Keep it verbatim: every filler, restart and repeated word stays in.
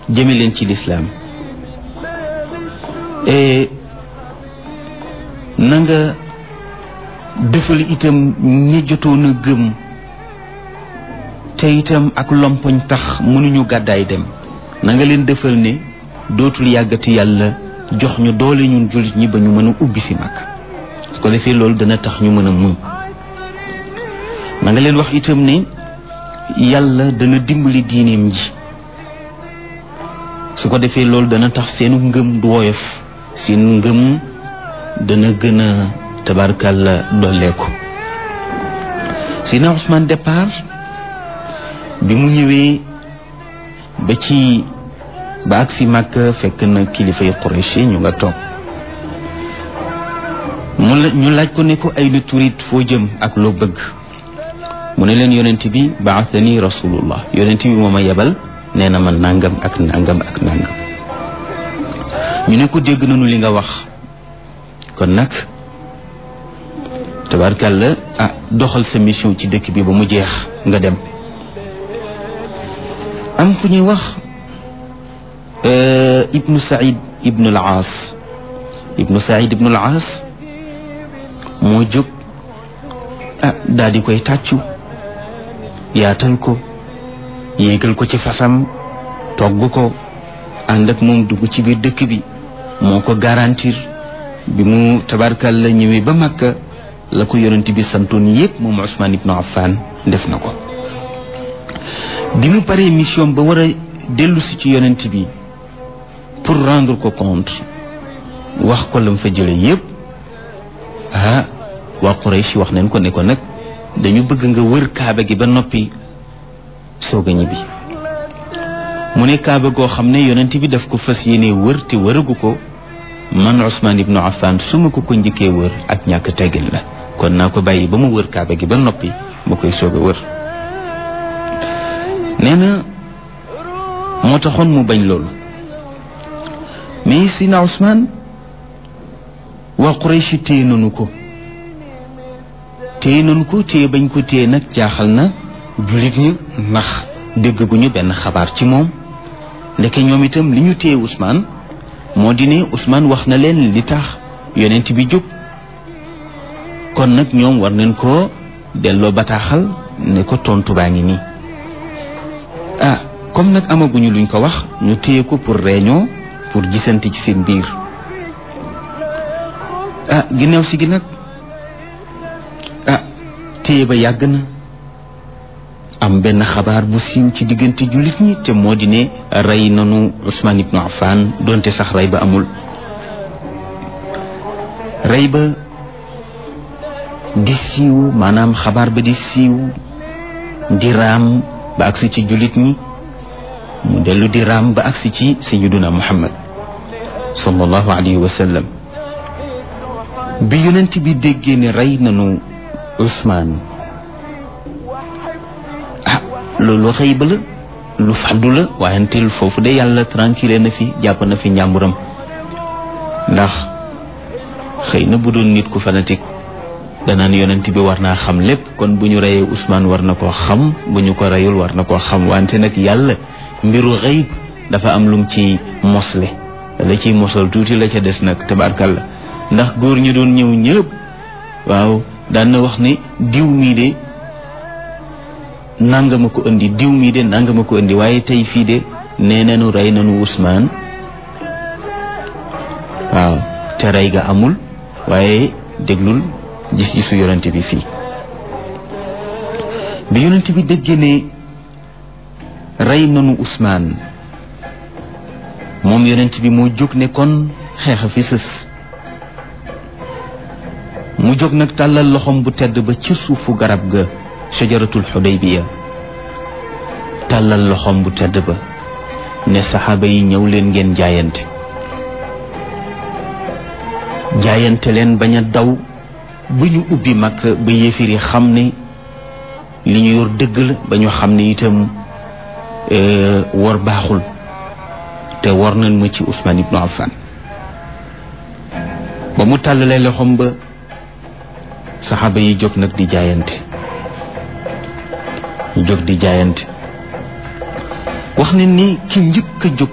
jëme leen ci lislaam na nga defal itam ñi jotoon a gëm te itam ak lompoñ tax mënuñu gàddaay dem na nga leen defal ne dootul yàggati yàlla jox ñu doole ñun jullit ñi ba ñu mën a ubbi si mag su ko defee loolu dana tax ñu mën a muñ na nga leen wax itam ne yàlla dana dimbali diineem ji su ko defee loolu dana tax seenu ngëm du woyof seen ngëm dana gën a tabarkàlla dolleeku Seydina Ousmane départ bi mu ñëwee ba ci ba ak si Makka fekk na kilifay Quraysh ñu nga toog mu la ñu laaj ko ne ko ay lu turit foo jëm ak loo bëgg mu ne leen yonent bi ba'athani rasulullah yonent bi moo ma yebal nee na ma nangam ak nangam ak nangam ñu ne ko dégg nañu li nga wax kon nag tabarkàlla ah doxal sa mission ci dëkk bi ba mu jeex nga dem am ku ñuy wax ibnu Saïd ibnu al-Aas ibnu Saïd ibnu al-Aas moo jóg ah daal di koy tàccu yaatal ko yéegal ko ci fasam togg ko ànd ak moom dugg ci biir dëkk bi moo ko garantir bi mu tabarkàlla ñëwee ba Makka la ko yonent bi santoon yépp moom Ousmane ibnu Affan def na ko bi mu paree mission ba war a dellu si ci yonent bi pour rendre ko compte wax ko lam fa jële yépp ah waa Quraysh wax nañ ko ne ko nag dañu bëgg nga wër kaaba gi ba noppi soog a ñibbi mu ne kaaba goo xam ne yonent bi daf ko fas yéene wër te wëragu ko man Ousmane ibnu Affan su ma ko ko njëkkee wër ak ñàkk teggin la kon naa ko bàyyi ba mu wër kaaba gi ba noppi ma koy soog a wër nee na moo taxoon mu bañ loolu mais Seydina Ousmane waa Quraysh téye nañu ko téye nañu ko téye bañ ko téye nag jaaxal na jullit ñi ndax déggaguñu benn xabaar ci moom ndeke ñoom itam li ñu téye Ousmane moo di ne Ousmane wax na leen li tax yonent bi jóg kon nag ñoom war nañ koo delloo bataaxal ne ko tontu baa ngi nii ah comme nag amaguñu luñ ko wax ñu téye ko pour réunion pour gisante ci seen biir ah ginnaaw si gi nag ah téye ba yàgg na am benn xabaar bu siiw ci diggante jullit ñi te moo di ne rey nanu Ousmane ibnu Affan donte sax rey ba amul rey ba di siiw maanaam xabaar ba di siiw di raam ba agsi ci jullit ñi mu dellu di raam ba agsi ci sayyiduna Muhammad sallallahu alayhi wa sallam bi yonent bi déggee ne rey nanu Ousmane ah loolu xëy ba la lu fàddu la waayantel foofu de yàlla tranquille na fi jàpp na fi njàmburam ndax xëy na bu doon nit ku fanatique danaan yonent bi war naa xam lépp kon bu ñu reyee Ousmane war na koo xam bu ñu ko reyul war na koo xam wante nag yàlla mbiru xëyb dafa am lum ci mosle la ciy mosal tuuti la ca des nag tabarkalla ndax góor ñu doon ñëw ñëpp waaw daan na wax ne diw mii de nangama ko indi diw mii de nangama ko indi waaye tey fii de nee nañu rey nañu Ousmane waaw te rey ga amul waaye déglul gis-gisu yonent bi fii bi yonent bi déggee ne rey nañu Ousmane moom yonent bi moo jóg ne kon xeexa fi sës mu jóg nag tàllal loxom bu tedd ba ci suufu garab ga shajaratul Xudaybiya tàllal loxom bu tedd ba ne saxaaba yi ñëw leen ngeen jaayante jaayante leen bañ a daw ba ñu ubbi Makka ba yéefir yi xam ne li ñu yor dëgg la ba ñu xam ne itam wor baaxul te war nañ ma ci Ousmane ibnu Affan ba mu tàllalee loxom ba saxaaba yi jóg nag di jaayante ñu jóg di jaayante wax ne ni ki njëkk a jóg